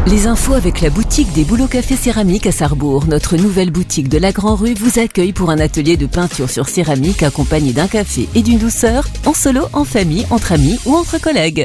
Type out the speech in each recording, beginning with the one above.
Les infos avec la boutique des Bouleaux Café Céramique à Sarrebourg. Notre nouvelle boutique de la Grand Rue vous accueille pour un atelier de peinture sur céramique accompagné d'un café et d'une douceur, en solo, en famille, entre amis ou entre collègues.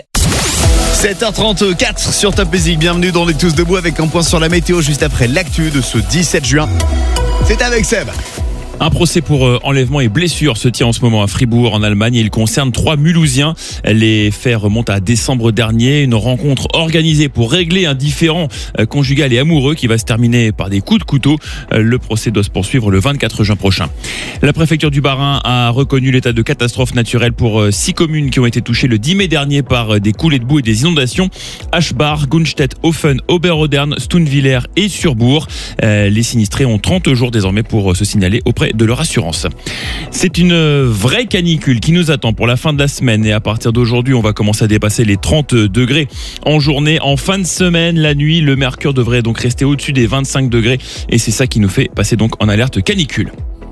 7h34 sur Top Music. Bienvenue dans les Tous Debout avec un point sur la météo juste après l'actu de ce 17 juin. C'est avec Seb. Un procès pour enlèvement et blessure se tient en ce moment à Fribourg en Allemagne et il concerne 3 Mulhousiens. Les faits remontent à décembre dernier. Une rencontre organisée pour régler un différend conjugal et amoureux qui va se terminer par des coups de couteau. Le procès doit se poursuivre le 24 juin prochain. La préfecture du Bas-Rhin a reconnu l'état de catastrophe naturelle pour 6 communes qui ont été touchées le 10 mai dernier par des coulées de boue et des inondations. Aschbach, Gunstedt, Hofen, Oberodern, Stunwiller et Surbourg. Les sinistrés ont 30 jours désormais pour se signaler auprès de leur assurance. C'est une vraie canicule qui nous attend pour la fin de la semaine et à partir d'aujourd'hui, on va commencer à dépasser les 30 degrés en journée. En fin de semaine, la nuit, le mercure devrait donc rester au-dessus des 25 degrés et c'est ça qui nous fait passer donc en alerte canicule.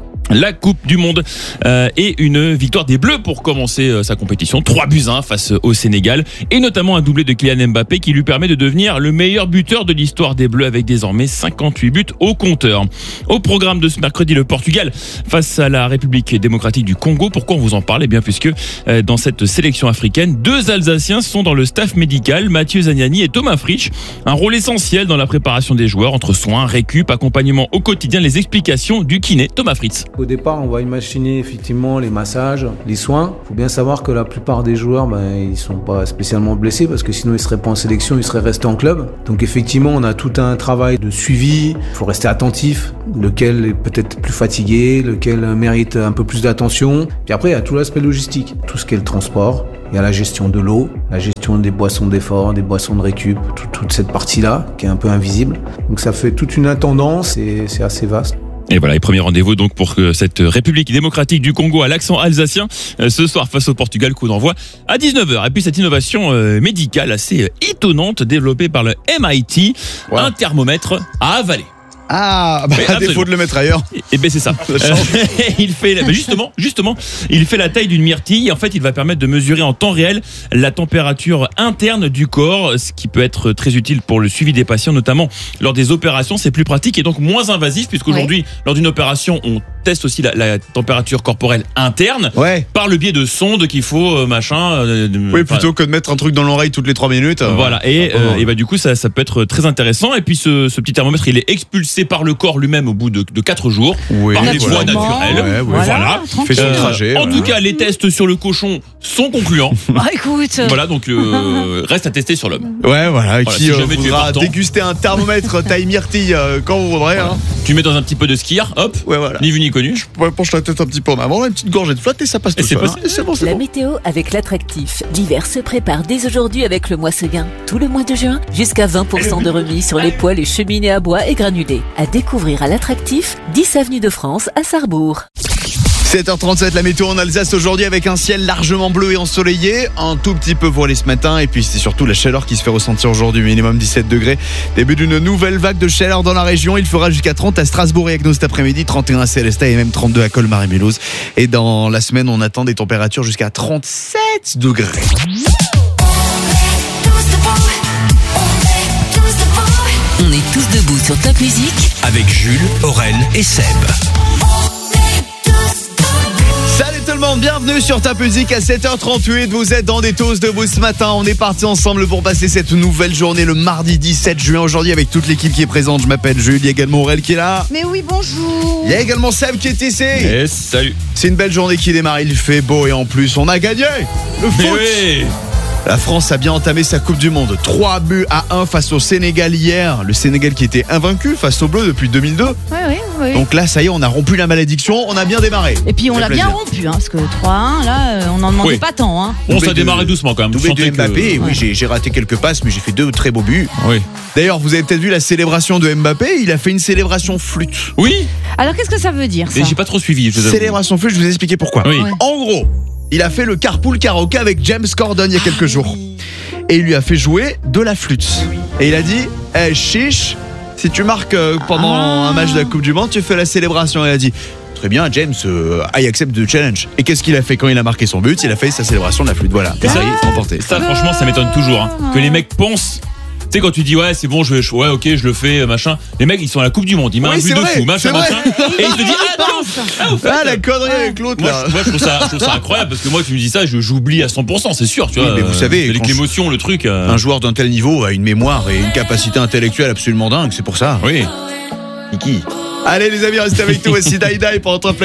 La Coupe du Monde et une victoire des Bleus pour commencer sa compétition. 3-1 face au Sénégal et notamment un doublé de Kylian Mbappé qui lui permet de devenir le meilleur buteur de l'histoire des Bleus avec désormais 58 buts au compteur. Au programme de ce mercredi, le Portugal face à la République démocratique du Congo. Pourquoi on vous en parle ? Eh bien puisque dans cette sélection africaine, 2 Alsaciens sont dans le staff médical, Mathieu Zagnani et Thomas Frisch. Un rôle essentiel dans la préparation des joueurs entre soins, récup, accompagnement au quotidien, les explications du kiné Thomas Fritz. Au départ, on va imaginer effectivement les massages, les soins. Il faut bien savoir que la plupart des joueurs, ils sont pas spécialement blessés parce que sinon ils seraient pas en sélection, ils seraient restés en club. Donc effectivement, on a tout un travail de suivi. Il faut rester attentif, lequel est peut-être plus fatigué, lequel mérite un peu plus d'attention. Puis après, il y a tout l'aspect logistique, tout ce qui est le transport. Il y a la gestion de l'eau, la gestion des boissons d'effort, des boissons de récup, toute cette partie-là qui est un peu invisible. Donc ça fait toute une intendance et c'est assez vaste. Et voilà, les premiers rendez-vous donc pour cette République démocratique du Congo à l'accent alsacien ce soir face au Portugal, coup d'envoi à 19h. Et puis cette innovation médicale assez étonnante développée par le MIT, un thermomètre à avaler. Ah, à défaut de le mettre ailleurs. Et ben c'est ça. Il fait justement, il fait la taille d'une myrtille. En fait, il va permettre de mesurer en temps réel la température interne du corps, ce qui peut être très utile pour le suivi des patients, notamment lors des opérations. C'est plus pratique et donc moins invasif, puisqu'aujourd'hui, lors d'une opération, on teste aussi la température corporelle interne par le biais de sondes qu'il faut plutôt que de mettre un truc dans l'oreille toutes les 3 minutes. Voilà. Et bah du coup, ça peut être très intéressant. Et puis ce petit thermomètre, il est expulsé par le corps lui-même au bout de 4 jours par des voies naturelles. Voilà. Fait son trajet. En tout cas, les tests sur le cochon sont concluants. Écoute. Voilà, donc reste à tester sur l'homme. Qui voudra déguster un thermomètre taille myrtille quand vous voudrez. Tu mets dans un petit peu de skier, hop, ni vu ni connu. Je penche la tête un petit peu en avant, une petite gorgée de flotte et ça passe tout seul. C'est bon. La météo avec l'attractif. L'hiver se prépare dès aujourd'hui avec le mois Seguin. Tout le mois de juin, jusqu'à 20% de remise sur les poêles et cheminées à bois et granulés. À découvrir à l'attractif, 10 avenue de France à Sarrebourg. 7h37, la météo en Alsace aujourd'hui avec un ciel largement bleu et ensoleillé, un tout petit peu voilé ce matin et puis c'est surtout la chaleur qui se fait ressentir aujourd'hui, minimum 17 degrés. Début d'une nouvelle vague de chaleur dans la région, il fera jusqu'à 30 à Strasbourg et Agno cet après-midi, 31 à Célestat et même 32 à Colmar et Mulhouse. Et dans la semaine, on attend des températures jusqu'à 37 degrés. On est tous debout sur Top Music avec Jules, Aurel et Seb. Salut tout le monde, bienvenue sur Top Music à 7h38. Vous êtes dans des Tous Debout ce matin. On est partis ensemble pour passer cette nouvelle journée le mardi 17 juin aujourd'hui avec toute l'équipe qui est présente. Je m'appelle Jules, il y a également Aurel qui est là. Mais oui, bonjour. Il y a également Seb qui est ici. Yes, salut. C'est une belle journée qui démarre, il fait beau et en plus on a gagné le foot. La France a bien entamé sa Coupe du Monde. 3-1 face au Sénégal hier. Le Sénégal qui était invaincu face aux Bleus depuis 2002. Oui. Donc là, ça y est, on a rompu la malédiction. On a bien démarré. Et puis on l'a bien rompu, parce que 3-1, là, on n'en demandait pas tant. On s'est démarré doucement quand même. Doublé de Mbappé. Oui, j'ai raté quelques passes, mais j'ai fait 2 très beaux buts. Oui. D'ailleurs, vous avez peut-être vu la célébration de Mbappé. Il a fait une célébration flûte. Oui. Alors qu'est-ce que ça veut dire ça ? Et j'ai pas trop suivi. Célébration flûte, je vous ai expliqué pourquoi. Oui. En gros, il a fait le carpool karaoké avec James Corden il y a quelques jours. Et il lui a fait jouer de la flûte. Et il a dit, chiche, si tu marques pendant un match de la Coupe du Monde, tu fais la célébration. Et il a dit, très bien, James, I accept the challenge. Et qu'est-ce qu'il a fait quand il a marqué son but ? Il a fait sa célébration de la flûte. Voilà. Et ça y est, c'est remporté. Ça, franchement, ça m'étonne toujours. Que les mecs pensent sais, quand tu dis ouais, c'est bon, ouais, ok, je le fais, machin. Les mecs, ils sont à la Coupe du Monde, ils mettent un but de fou, machin. Et ils te disent la connerie avec l'autre. Moi, je trouve ça incroyable parce que moi, tu me dis ça, j'oublie à 100%, c'est sûr, tu vois. Mais vous savez, avec l'émotion, le truc. Un joueur d'un tel niveau a une mémoire et une capacité intellectuelle absolument dingue, c'est pour ça. Oui. Niki. Allez les amis, restez avec nous, voici Die Die pour notre